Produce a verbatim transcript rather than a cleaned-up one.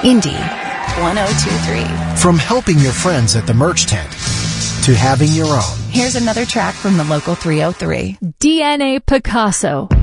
Indy one oh two three. From helping your friends at the merch tent to having your own. Here's another track from the local three oh three. D N A Picasso.